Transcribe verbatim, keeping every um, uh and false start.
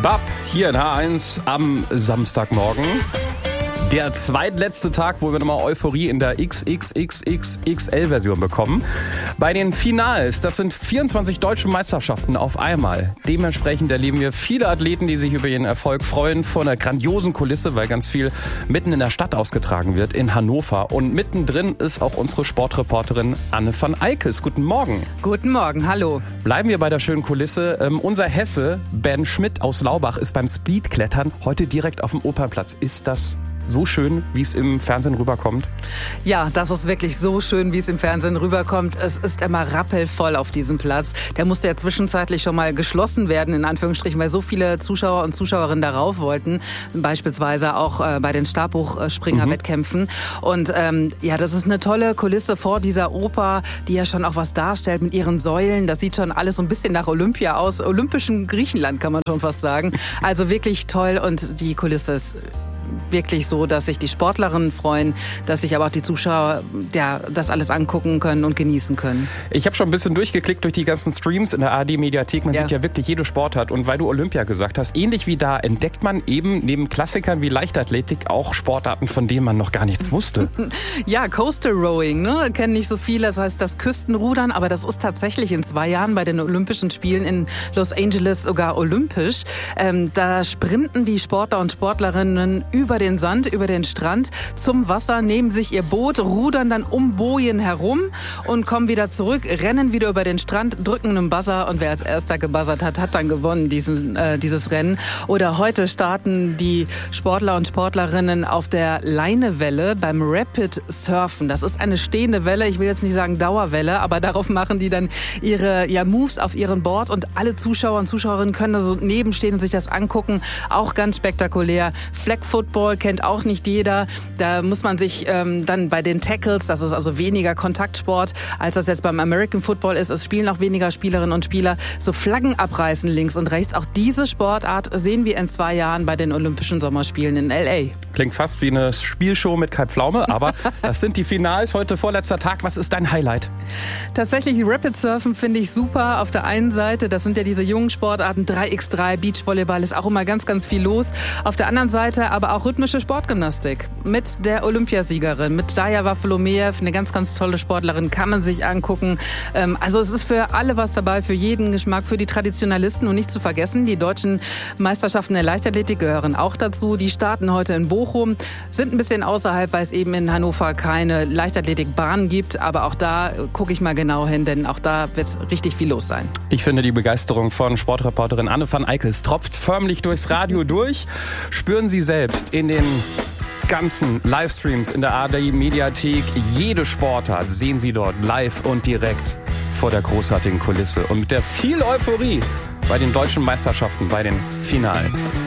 Bab hier in H eins am Samstagmorgen. Der zweitletzte Tag, wo wir nochmal Euphorie in der X X X X X L-Version bekommen. Bei den Finals, das sind vierundzwanzig deutsche Meisterschaften auf einmal. Dementsprechend erleben wir viele Athleten, die sich über ihren Erfolg freuen, vor einer grandiosen Kulisse, weil ganz viel mitten in der Stadt ausgetragen wird, in Hannover. Und mittendrin ist auch unsere Sportreporterin Anne van Eickels. Guten Morgen. Guten Morgen, hallo. Bleiben wir bei der schönen Kulisse. Ähm, unser Hesse, Ben Schmidt aus Laubach, ist beim Speedklettern heute direkt auf dem Opernplatz. Ist das so schön, wie es im Fernsehen rüberkommt? Ja, das ist wirklich so schön, wie es im Fernsehen rüberkommt. Es ist immer rappelvoll auf diesem Platz. Der musste ja zwischenzeitlich schon mal geschlossen werden, in Anführungsstrichen, weil so viele Zuschauer und Zuschauerinnen darauf wollten. Beispielsweise auch äh, bei den Stabhochspringer-Wettkämpfen. Mhm. Und ähm, ja, das ist eine tolle Kulisse vor dieser Oper, die ja schon auch was darstellt mit ihren Säulen. Das sieht schon alles so ein bisschen nach Olympia aus. Olympischem Griechenland, kann man schon fast sagen. Also wirklich toll, und die Kulisse ist wirklich so, dass sich die Sportlerinnen freuen, dass sich aber auch die Zuschauer ja, das alles angucken können und genießen können. Ich habe schon ein bisschen durchgeklickt durch die ganzen Streams in der A R D-Mediathek. Man ja. sieht ja wirklich jede Sportart. Und weil du Olympia gesagt hast, ähnlich wie da entdeckt man eben neben Klassikern wie Leichtathletik auch Sportarten, von denen man noch gar nichts wusste. Ja, Coastal Rowing, ne? Kennen nicht so viele. Das heißt das Küstenrudern, aber das ist tatsächlich in zwei Jahren bei den Olympischen Spielen in Los Angeles sogar olympisch. Ähm, da sprinten die Sportler und Sportlerinnen über den Sand, über den Strand zum Wasser, nehmen sich ihr Boot, rudern dann um Bojen herum und kommen wieder zurück, rennen wieder über den Strand, drücken einen Buzzer, und wer als erster gebuzzert hat, hat dann gewonnen, diesen, äh, dieses Rennen. Oder heute starten die Sportler und Sportlerinnen auf der Leinewelle beim Rapid Surfen. Das ist eine stehende Welle, ich will jetzt nicht sagen Dauerwelle, aber darauf machen die dann ihre ja, Moves auf ihrem Board, und alle Zuschauer und Zuschauerinnen können da so nebenstehen und sich das angucken. Auch ganz spektakulär. Flag Football kennt auch nicht jeder. Da muss man sich ähm, dann bei den Tackles, das ist also weniger Kontaktsport, als das jetzt beim American Football ist. Es spielen auch weniger Spielerinnen und Spieler, so Flaggen abreißen links und rechts. Auch diese Sportart sehen wir in zwei Jahren bei den Olympischen Sommerspielen in L A. Klingt fast wie eine Spielshow mit Kai Pflaume, aber das sind die Finals. Heute vorletzter Tag. Was ist dein Highlight? Tatsächlich Rapid Surfen finde ich super. Auf der einen Seite, das sind ja diese jungen Sportarten, drei gegen drei, Beachvolleyball, ist auch immer ganz, ganz viel los. Auf der anderen Seite aber auch rhythmische Sportgymnastik mit der Olympiasiegerin, mit Daya Wafolomeev, eine ganz, ganz tolle Sportlerin, kann man sich angucken. Also es ist für alle was dabei, für jeden Geschmack, für die Traditionalisten, und nicht zu vergessen, die deutschen Meisterschaften der Leichtathletik gehören auch dazu. Die starten heute in Bochum, sind ein bisschen außerhalb, weil es eben in Hannover keine Leichtathletikbahn gibt, aber auch da gucke ich mal genau hin, denn auch da wird richtig viel los sein. Ich finde, die Begeisterung von Sportreporterin Anne van Eickels tropft förmlich durchs Radio durch. Spüren Sie selbst in den ganzen Livestreams in der A R D-Mediathek. Jede Sportart sehen Sie dort live und direkt vor der großartigen Kulisse und mit der viel Euphorie bei den deutschen Meisterschaften, bei den Finals.